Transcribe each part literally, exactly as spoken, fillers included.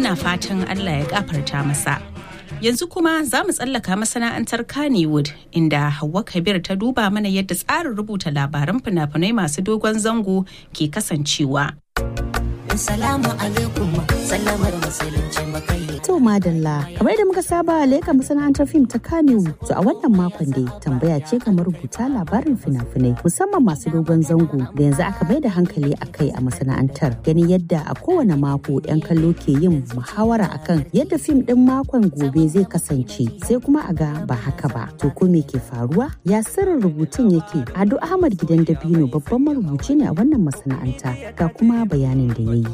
muna fatan Allah ya gafarta masa. Yanzu kuma za mu tsallaka masana'antar Kannywood inda Hauwa Kabir ta duba mana yadda tsarin rubuta labaran fina-finai masu dogon zango ke kasancewa. Assalamu alaikum, sallamar musulunci makai. To madalla, kamar da muka saba leka masana'antar fim ta Kannywood. To a wannan makon dai tambaya ce kamar rubuta labarin fina-finai musamman masu dogon zango da yanzu aka bai da hankali a kai a masana'antar. Ganin yadda a kowane mako 'yan kallo ke yin muhawara akan yadda fim din makon gobe zai kasance sai kuma a ga ba haka ba. To ko me ke faruwa? Ya sirrin rubutun yake? Ado Ahmad Gidan Dabino babban marubuci ne a wannan masana'anta ga kuma bayanin da ya yi.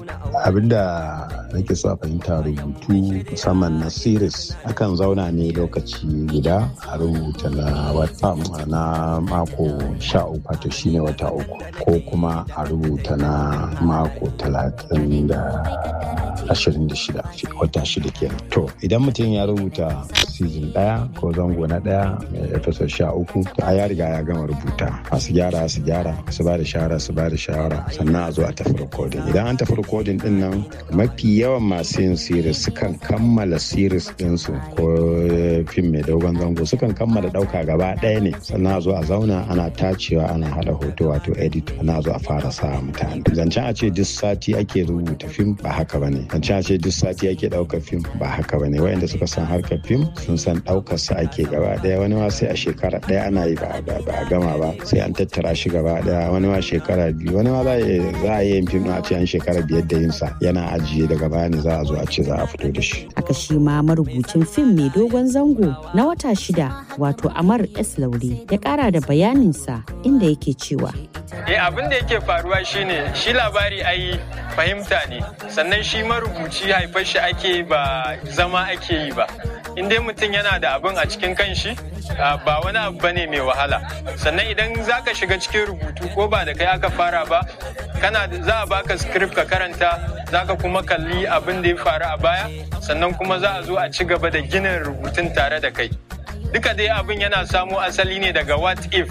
Abinda nake so a fahimta rubutu musamman na series akan zauna ne lokaci guda a rubuta na wata na mako sha uku wato shine wata uku ko kuma a rubuta na mako talatin da ashirin da shida wata shida kenan. To idan mutum ya rubuta season daya ko zango na daya episode sha uku to a ya riga ya gama rubuta masu gyara su gyara su ba da shawara su ba da shawara sannan a zo a tafi recording. Idan an tafi recording din nan mafi yawan masu yin series sukan kammala series ɗinsu ko fim mai dogon zango sukan kammala ɗauka gaba ɗaya ne sannan a zo a zauna ana tacewa ana haɗa hoto wato edit ana zo a fara sa mutane. Zancen a ce duk sati ake rubuta fim ba haka bane. Zancen a ce duk sati ake ɗaukar fim ba haka bane. Wayanda suka san harkar fim sun san ɗaukar sa ake gaba ɗaya, wani ma sai a shekara ɗaya ana yi ba a gama ba sai an tattara shi gaba ɗaya, wani ma shekara biyu, wani ma za a yi yin fim a ce an shekara biyar da yin sa yana ajiye daga baya ne za a zo a ce za a fito da shi. Aka shi ma marubucin fim mai dogon zango na wata shida wato Amar S. Laure ya kara da bayaninsa inda yake cewa. Eh abin da yake faruwa shine shi labari ai fahimta ne sannan shi marubuci haifar shi ake ba zama ake yi ba. In dai mutum yana da abin a cikin kanshi ba wani abu bane mai wahala. Sannan idan zaka shiga cikin rubutu ko ba da kai aka fara ba kana za a baka script ka karanta zaka kuma kalli abin da ya faru a baya sannan kuma za a zo a ci gaba da ginin rubutun tare da kai. Duka dai abin yana samo asali ne daga what if,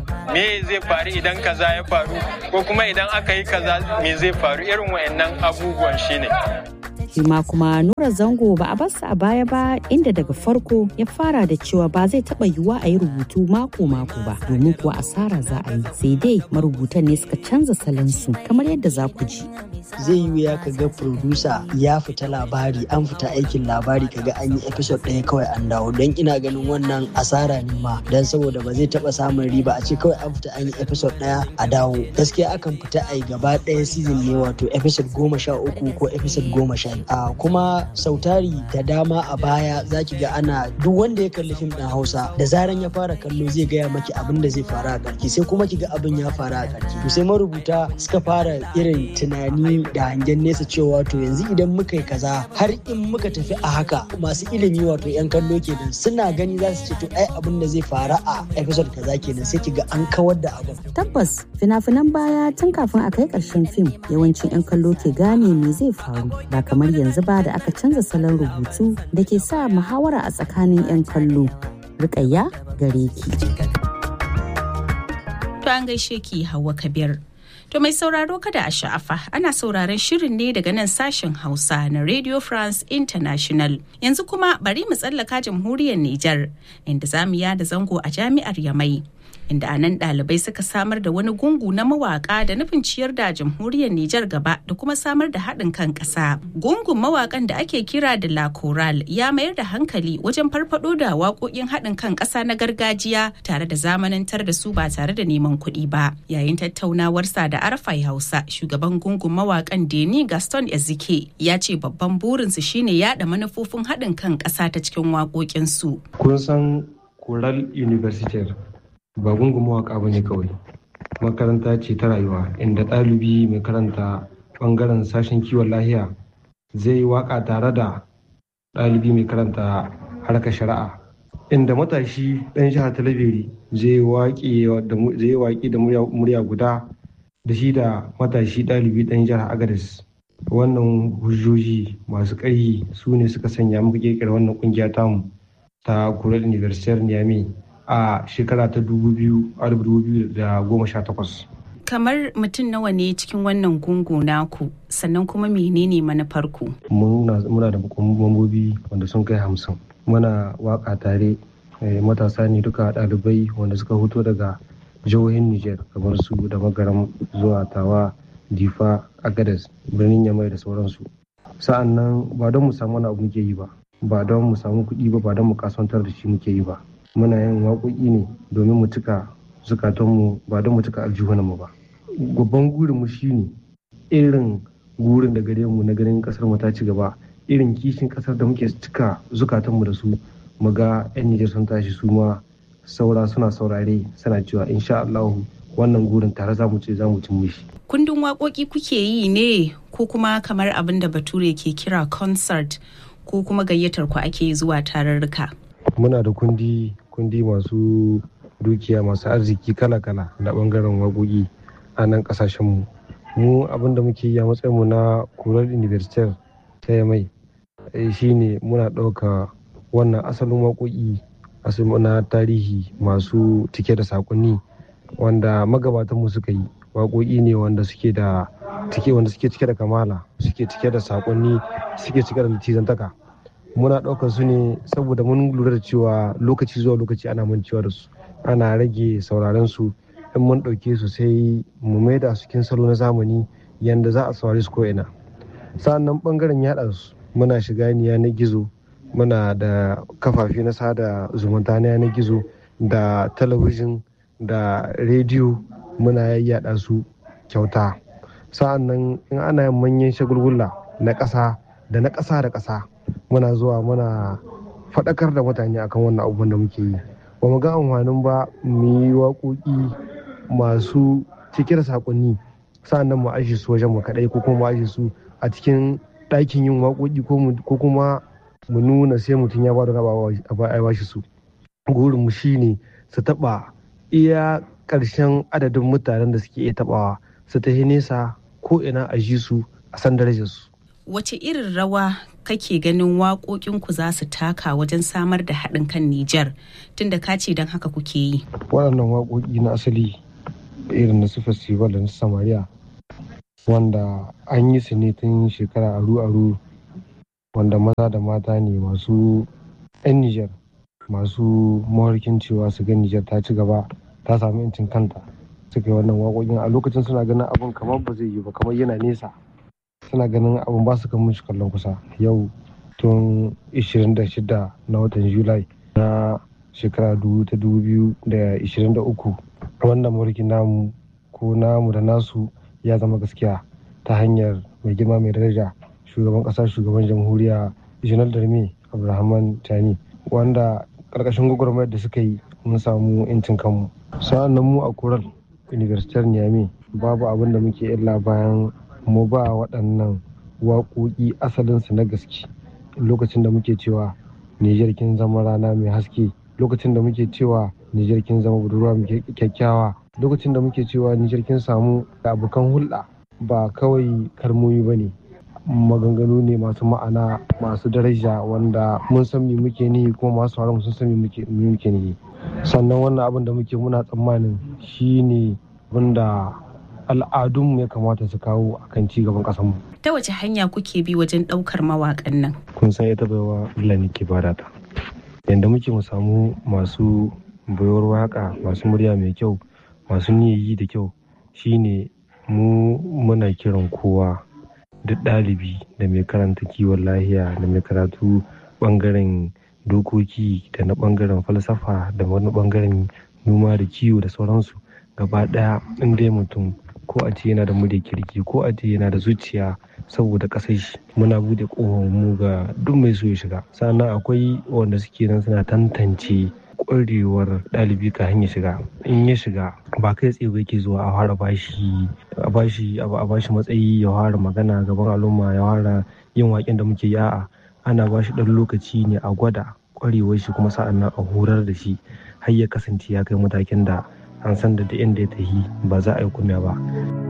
me zai faru idan kaza ya faru ko kuma idan aka yi kaza me zai faru, irin wayannan abubuwan shine. Shi ma kuma Nura Zango ba a barsa a baya ba inda daga farko ya fara da cewa ba zai taba yiwuwa a yi rubutu mako-mako ba domin kuwa asara za a yi sai dai marubutan ne suka canza salansu kamar yadda za ku ji. Zai yi wuya ka ga producer ya fita labari an fita aikin labari kaga an yi episode ɗaya kawai an dawo don ina ganin wannan asara ne ma don saboda ba zai taba samun riba a ce kawai an fita an yi episode ɗaya a dawo. Gaskiya akan fita a yi gaba ɗaya season ne wato episode goma sha uku ko episode goma sha Uh, kuma sautari da dama a baya zaki ga ana duk wanda ya kalli fim ɗin Hausa da zaran ya fara kallo zai gaya maki abin da zai faru a ƙarshe sai kuma ki ga abin ya faru a ƙarshe. To sai marubuta suka fara irin tunani da hangen nesa cewa to yanzu idan muka yi kaza har in muka tafi a haka masu ilimi wato yan kallo kenan suna gani za su ce to ai abin da zai faru a episode kaza kenan sai ki ga an kawar da abin. Tabbas fina-finan baya tun kafin a kai ƙarshen fim yawancin yan kallo ke gane me zai faru ba kamar yanzu ba da aka canza salon rubutu da ke sa muhawara a tsakanin 'yan kallo. Rukayya gare ki. To an gaishe ki Hauwa Kabir. To mai sauraro kada a sha'afa ana sauraron shirin ne daga nan sashen Hausa na Radio France International. Yanzu kuma bari mu tsallaka jamhuriyar Nijar inda zamu yada zango a jami'ar Yamai. Inda a nan ɗalibai suka samar da wani gungu na mawaƙa da nufin ciyar da jamhuriyar Nijar gaba da kuma samar da haɗin kan ƙasa. Gungun mawaƙan da ake kira da La Chorale ya mayar da hankali wajen farfaɗo da waƙoƙin haɗin kan ƙasa na gargajiya tare da zamanantar da su ba tare da neman kuɗi ba. Yayin tattaunawarsa da Arafai Hausa, shugaban gungun mawaƙan Deni Gaston Ezike ya ce babban burinsu shine yaɗa manufofin haɗin kan ƙasa ta cikin waƙoƙinsu. Kun san Chorale Universitaire ba gungun mawaƙa ba ne kawai, makaranta ce ta rayuwa inda ɗalibi mai karanta ɓangaren sashen kiwon lahiya zai yi waƙa tare da ɗalibi mai karanta harkar shari'a, inda matashi ɗan jihar Talabiri zai yi waƙi da murya guda da shi da matashi ɗalibi ɗan jihar Agadez. Wannan hujjoji masu ƙarfi su ne suka sanya muka ƙirƙira wannan ƙungiya tamu ta Chorale Universitaire Niamey a shekara ta dubu biyu da goma sha takwas. kamar mutum nawa ne cikin wannan gungu naku, sannan kuma menene manufarku? Muna da mambobi wanda sun kai hamsin. Muna waka tare, matasa ne duka ɗalibai wanda suka fito daga jihohin Nijar kamar su da Magaram zuwa Tawa, Difa, Agadez, birnin Yamai da sauransu. Sa'an nan ba don mu samu wani abu muke yi ba, ba don mu samu kuɗi ba, ba don mu kasuwantar da shi muke yi ba. Muna yin waƙoƙi ne domin mu cika zukatanmu, ba don mu cika aljihunanmu ba. Babban gurinmu shine irin gurin da gare mu na ganin kasar mu ta ci gaba, irin kishin kasar da muke cika zukatanmu da su, mu ga 'yan Nijar sun tashi su ma saura suna saurare suna cewa insha Allah wannan gurin tare za mu ce za mu cin mishi. Kundin waƙoƙi kuke yi ne ko kuma kamar abin da Bature ke kira concert, ko kuma gayyatar ku ake zuwa tarurruka? Muna da kundi kundi masu dukiya masu arziki kala-kala na bangaren waƙoƙi a nan ƙasashenmu. Mu abin da muke yi a matsayinmu na Kurar University ta Yamai shine muna ɗauka wannan asalin waƙoƙi asalin na tarihi masu cike da saƙonni wanda magabatanmu suka yi. Waƙoƙi ne wanda suke da cike wanda suke cike da kamala, suke cike da saƙonni, suke cike da litizantaka. Muna ɗaukar su ne saboda mun lura da cewa lokaci zuwa lokaci ana mancewa da su, ana rage sauraren su. In mun ɗauke su sai mu maida su cikin salo na zamani yanda za a saurari su ko'ina. Sa'annan ɓangaren yaɗa su muna shiga yanar gizo, muna da kafafe na sada zumunta na yanar gizo da talabijin da rediyo, muna yayyada su kyauta. Sa'annan in ana yin manyan shagulgula na ƙasa da na ƙasa da ƙasa, muna zuwa muna faɗakar da mutane akan wannan abubuwan da muke yi. Ba mu ga amfanin ba mu yi waƙoƙi masu cike da saƙonni sa'annan mu aje su wajen mu kaɗai, ko kuma mu aje su a cikin ɗakin yin waƙoƙi, ko kuma mu nuna sai mutum ya bada raba a bashi su. Gurin mu shine su taɓa iya ƙarshen adadin mutanen da suke iya taɓawa, su tafi nesa ko ina a ji su a san darajar su. Wace irin rawa kake ganin waƙoƙinku za su taka wajen samar da haɗin kan Nijar, tunda ka ce don haka kuke yi? Waɗannan waƙoƙi na asali irin na su festival da na Samariya, wanda an yi su ne tun shekara aru-aru, wanda maza da mata ne masu 'yan Nijar masu mawarkin cewa su ga Nijar ta ci gaba, ta samu 'yancin kanta, suka yi wannan waƙoƙin. A lokacin suna ganin abin kamar ba zai yi ba, kamar yana nesa, suna ganin abin ba su kan mushi kallon kusa. Yau tun ishirin da shida na watan Julai na shekara ta dubu biyu da ishirin da uku wannan mulki namu ko namu da nasu ya zama gaskiya ta hanyar mai girma mai daraja shugaban ƙasa, shugaban jamhuriya Janar Darme Abdulrahman Tani, wanda ƙarƙashin gwagwarmayar da suka yi mun samu 'yancin kanmu. Sa'an nan mu a Kurar University Niamey babu abin da muke illa bayan mu ba waɗannan waƙoƙi asalinsu na gaske. Lokacin da muke cewa Nijar kin zama rana mai haske, lokacin da muke cewa Nijar kin zama budurwa mai kyakkyawa, lokacin da muke cewa Nijar kin samu abokan hulɗa, ba kawai kalmomi ba ne, maganganu ne masu ma'ana, masu daraja, wanda mun san me muke nihi kuma masu sauraron sun san me muke nihi. Sannan wannan abin da muke muna tsammanin shine wanda al'adunmu ya kamata su kawo akan ci gaban ƙasarmu. Ta wace hanya kuke bi wajen ɗaukar mawaƙan nan? Kun san ita baiwa Allah ne ke bada ta. Yanda muke mu samu masu baiwar waƙa, masu murya mai kyau, masu niyyayi da kyau, shine mu muna kiran kowa, duk ɗalibi da mai karanta kiwon lahiya da mai karatu ɓangaren dokoki da na ɓangaren falsafa da wani ɓangaren noma da kiwo da sauransu, gaba ɗaya in dai mutum ko a ce yana da murya kirki ko a ce yana da zuciya saboda ƙasar shi, muna bude ƙofar mu ga duk mai so ya shiga. Sannan akwai wanda suke nan suna tantance ƙwarewar ɗalibi kafin ya shiga. In ya shiga ba kai tsaye yake zuwa a fara bashi a bashi a bashi matsayi ya fara magana gaban al'umma, ya fara yin waƙen da muke yi. A'a, ana bashi ɗan lokaci ne a gwada ƙwarewar shi, kuma sa'an nan a horar da shi har ya kasance ya kai matakin da an san da inda ya tafi ba za a yi kumya ba.